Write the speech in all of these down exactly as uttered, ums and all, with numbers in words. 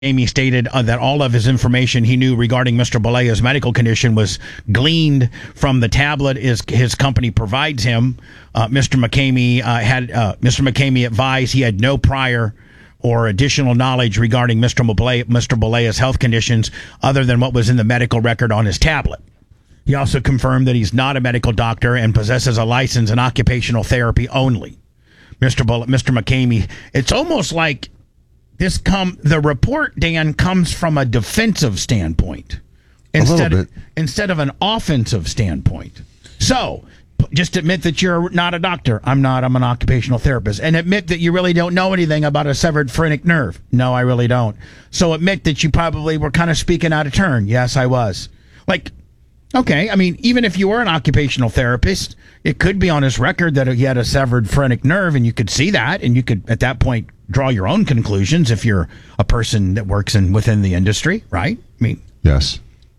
Amy stated uh, that all of his information he knew regarding Mister Belea's medical condition was gleaned from the tablet his, his company provides him. Uh, Mister McCamey uh, had uh, Mister McCamey advised he had no prior or additional knowledge regarding Mister Belea, Mister Belea's health conditions other than what was in the medical record on his tablet. He also confirmed that he's not a medical doctor and possesses a license in occupational therapy only. Mister Bele, Mister McCamey, it's almost like This come the report, Dan, comes from a defensive standpoint instead of, instead of an offensive standpoint. So just admit that you're not a doctor. I'm not. I'm an occupational therapist. And admit that you really don't know anything about a severed phrenic nerve. No, I really don't. So admit that you probably were kind of speaking out of turn. Yes, I was. Like, okay, I mean, even if you were an occupational therapist, it could be on his record that he had a severed phrenic nerve, and you could see that, and you could, at that point, draw your own conclusions if you're a person that works in within the industry, right? I mean, yes.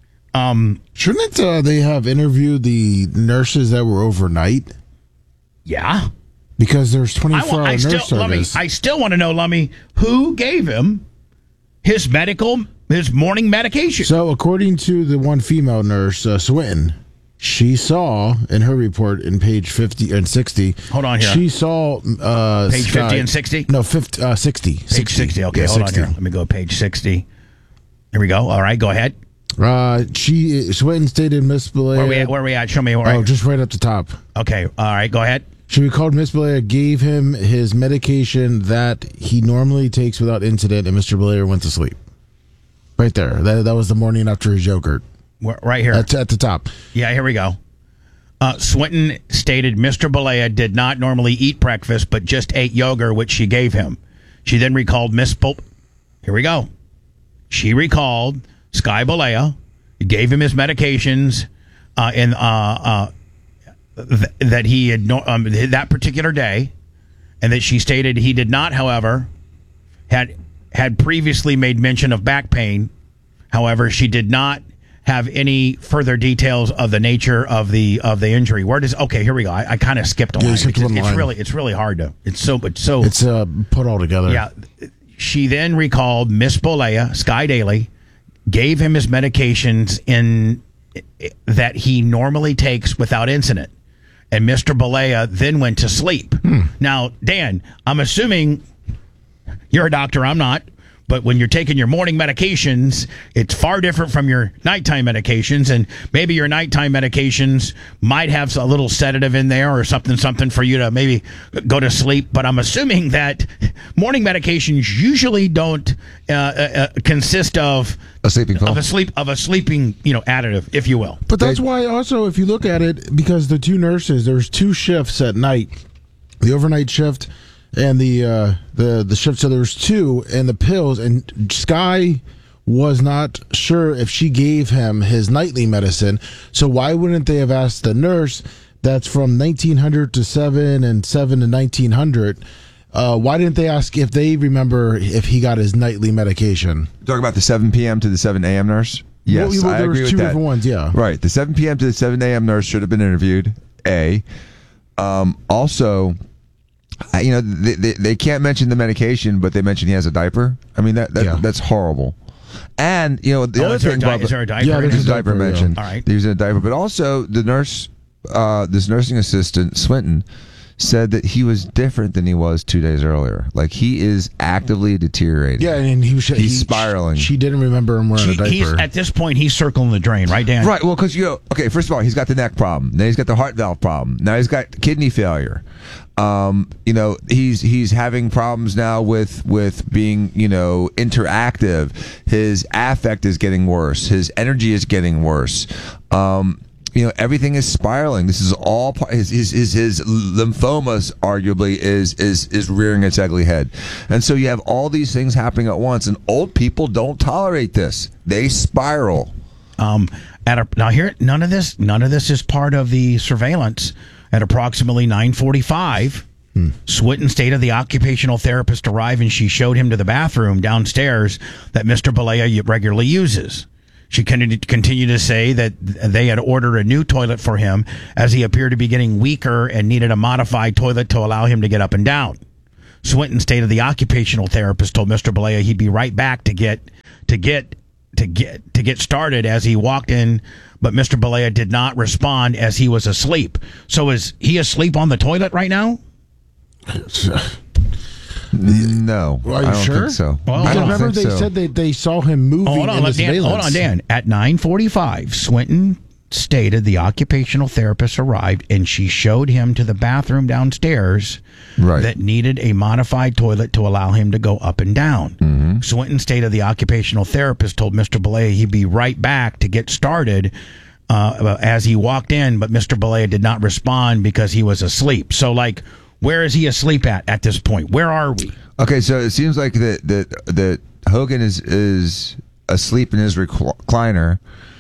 Um, Shouldn't uh, they have interviewed the nurses that were overnight? Yeah, because there's twenty-four hour nurse still, service. Lummy, I still want to know, Lummy, who gave him his medical, his morning medication. So, according to the one female nurse, uh, Swinton, she saw in her report in page fifty and sixty. Hold on here. She saw uh, page Sky, fifty and sixty. No, fifty, uh, sixty. Page sixty. sixty. Okay, yeah, hold sixty. on here. Let me go page sixty. Here we go. All right, go ahead. Uh, she Swinton stated Miss Belea. Where we at? Where we at? Show me. Where oh, I, just right up the top. Okay. All right. Go ahead. She recalled Miss Belea gave him his medication that he normally takes without incident, and Mister Belea went to sleep. Right there. That that was the morning after his yogurt. Right here. At, at the top. Yeah, here we go. Uh, Swinton stated Mister Belea did not normally eat breakfast, but just ate yogurt, which she gave him. She then recalled Miss Bel- Here we go. She recalled Sky Belea gave him his medications uh, in uh, uh, th- that he had no- um, that particular day, and that she stated he did not, however, had had previously made mention of back pain. However, she did not have any further details of the nature of the of the injury. Where does okay? Here we go. I, I kind of skipped a Yeah, line. skipped It's, one it's line. really it's really hard to. It's so it's so It's uh, put all together. yeah. She then recalled Miss Belea, Sky Daily, gave him his medications in that he normally takes without incident, and Mister Belea then went to sleep. Hmm. Now, Dan, I'm assuming you're a doctor. I'm not. But when you're taking your morning medications, it's far different from your nighttime medications. And maybe your nighttime medications might have a little sedative in there or something, something for you to maybe go to sleep. But I'm assuming that morning medications usually don't uh, uh, consist of a sleeping pill. of a sleep of a sleeping, you know, additive, if you will. But that's why also, if you look at it, because the two nurses, there's two shifts at night, the overnight shift and the uh, the the shift. So there was two, and the pills. And Sky was not sure if she gave him his nightly medicine. So why wouldn't they have asked the nurse that's from nineteen hundred to seven and seven to nineteen hundred? Uh, why didn't they ask if they remember if he got his nightly medication? Talk about the seven p.m. to the seven a.m. nurse. Yes, well, well, I there agree was with two that. different ones. Yeah, Right. The seven p.m. to the seven a.m. nurse should have been interviewed. A. Um, also, I, you know, they, they, they can't mention the medication, but they mention he has a diaper. I mean, that, that Yeah. that's horrible. And, you know, the Oh, other is there a thing, di- Bubba- is there a diaper Yeah, in there's it? There's a diaper, diaper, yeah. mentioned. All right. He was in a diaper. But also, the nurse, uh, this nursing assistant, Swinton, said that he was different than he was two days earlier. Like, he is actively deteriorating. yeah, and he was He's he, spiraling. She didn't remember him wearing She, a diaper. he's at this point he's circling the drain, right, Dan? Right. Well, because you know, okay. First of all, he's got the neck problem. Then he's got the heart valve problem. Now he's got kidney failure. Um, you know, he's he's having problems now with with being you know interactive. His affect is getting worse. His energy is getting worse. Um, you know, everything is spiraling. This is all part. His his his, his lymphomas arguably is is is rearing its ugly head, and so you have all these things happening at once. And old people don't tolerate this. They spiral. Um, at a, now here, none of this, none of this is part of the surveillance. At approximately nine forty-five, hmm. Swinton stated the occupational therapist arrived and she showed him to the bathroom downstairs that Mister Belea regularly uses. She continued, continued to say that they had ordered a new toilet for him as he appeared to be getting weaker and needed a modified toilet to allow him to get up and down. Swinton stated the occupational therapist told Mister Balea he'd be right back to get to get to get to get started as he walked in, but Mister Balea did not respond as he was asleep. So is he asleep on the toilet right now? No, Are you I don't sure? think so. Well, I Because don't remember think they so. said they, they saw him moving Hold on, in the let Dan, surveillance. hold on, Dan. At nine forty-five, Swinton stated the occupational therapist arrived and she showed him to the bathroom downstairs Right. that needed a modified toilet to allow him to go up and down. Mm-hmm. Swinton stated the occupational therapist told Mister Balea he'd be right back to get started uh, as he walked in, but Mister Balea did not respond because he was asleep. So, like, where is he asleep at at this point? Where are we? Okay, so it seems like that that that Hogan is is asleep in his recliner.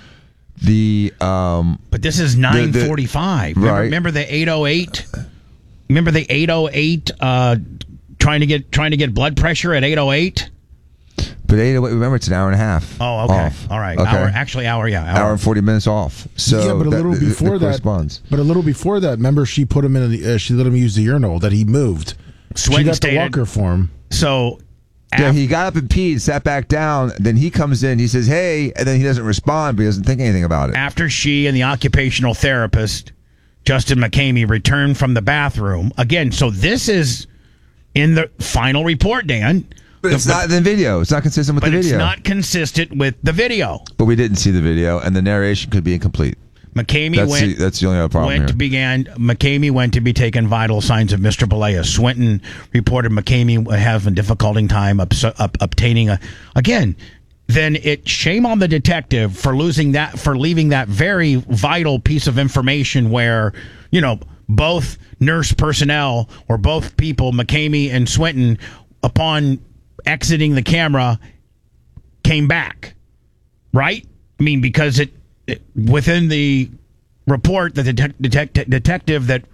The um, But this is nine forty-five. Remember, right. remember the eight oh eight? Remember the eight oh eight uh, trying to get trying to get blood pressure at eight oh eight? but eight, remember it's an hour and a half. Oh, okay. off. All right. Okay. Hour, actually, hour, yeah. Hour. hour and forty minutes off. So yeah, but a that- little that- before that that, corresponds. but a little before that, remember she put him in. The, uh, she let him use the urinal that he moved. Swinton she got stated- the walker for him. So, Yeah, af- he got up and peed, sat back down. Then he comes in. He says, "Hey," and then he doesn't respond, but he doesn't think anything about it. after she and the occupational therapist, Justin McCamey, returned from the bathroom, again, so this is in the final report, Dan. But it's not in the video. It's not consistent with But the it's video. not consistent with the video. But we didn't see the video, and the narration could be incomplete. McCamey That's went. the, that's the only other problem went here. to began McCamey went to be taken vital signs of Mister Balea. Swinton reported McCamey having difficulty time ups, up, obtaining a again. Then it shame on the detective for losing that for leaving that very vital piece of information where you know both nurse personnel or both people McCamey and Swinton upon exiting the camera came back, right? I mean because it. Within the report, the detec- detec- detective that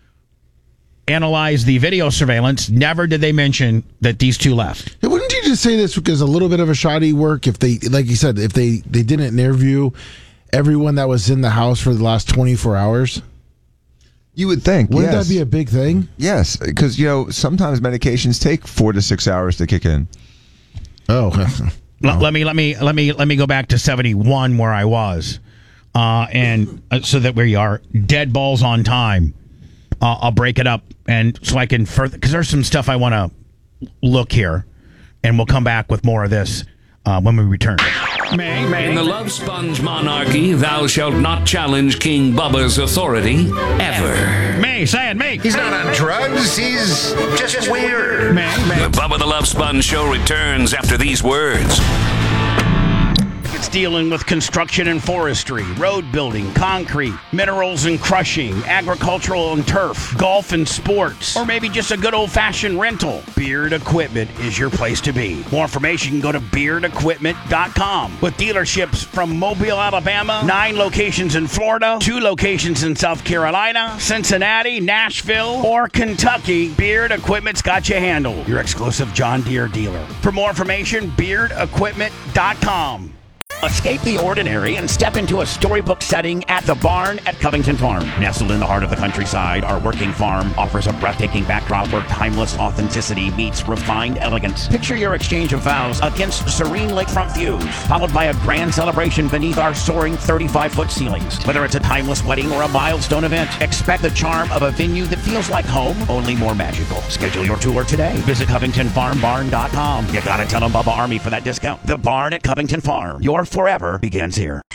analyzed the video surveillance, never did they mention that these two left. Hey, wouldn't you just say this because a little bit of a shoddy work if they, like you said, if they, they didn't interview everyone that was in the house for the last twenty-four hours? You would think. Wouldn't yes. that be a big thing? Yes, because you know sometimes medications take four to six hours to kick in. Oh, Let, let me let me let me let me go back to seventy-one where I was, uh, and uh, so that where you are, dead balls on time. Uh, I'll break it up and so I can further because there's some stuff I want to look here, and we'll come back with more of this uh, when we return. May, may. In the Love Sponge monarchy, thou shalt not challenge King Bubba's authority ever. May, say it, May. He's not on drugs. He's just weird. May, May. The Bubba the Love Sponge show returns after these words. It's dealing with construction and forestry, road building, concrete, minerals and crushing, agricultural and turf, golf and sports, or maybe just a good old-fashioned rental. Beard Equipment is your place to be. More information, you can go to beard equipment dot com. With dealerships from Mobile, Alabama, nine locations in Florida, two locations in South Carolina, Cincinnati, Nashville, or Kentucky, Beard Equipment's got you handled. Your exclusive John Deere dealer. For more information, beard equipment dot com. Escape the ordinary and step into a storybook setting at the Barn at Covington Farm. Nestled in the heart of the countryside, our working farm offers a breathtaking backdrop where timeless authenticity meets refined elegance. Picture your exchange of vows against serene lakefront views, followed by a grand celebration beneath our soaring thirty-five foot ceilings. Whether it's a timeless wedding or a milestone event, expect the charm of a venue that feels like home, only more magical. Schedule your tour today. Visit Covington Farm Barn dot com. You gotta tell them Bubba Army for that discount. The Barn at Covington Farm. Your forever begins here.